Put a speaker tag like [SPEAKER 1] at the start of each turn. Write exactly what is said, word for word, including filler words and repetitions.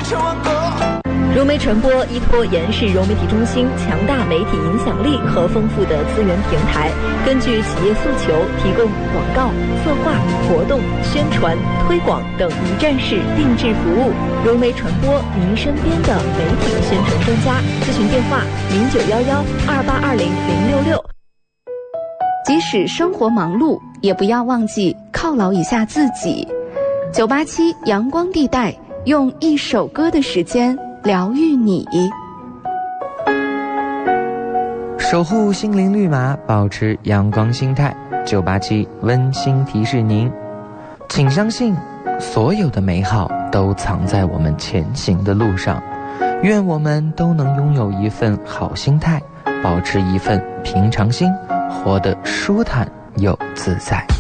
[SPEAKER 1] 融媒传播依托延世融媒体中心强大媒体影响力和丰富的资源平台，根据企业诉求，提供广告、策划、活动、宣传、推广等一站式定制服务。融媒传播，您身边的媒体宣传专家。咨询电话：零九幺幺二八二零零六六。
[SPEAKER 2] 即使生活忙碌，也不要忘记犒劳一下自己。九八七阳光地带，用一首歌的时间疗愈你，
[SPEAKER 3] 守护心灵绿码，保持阳光心态。九八七温馨提示您，请相信，所有的美好都藏在我们前行的路上。愿我们都能拥有一份好心态，保持一份平常心，活得舒坦又自在。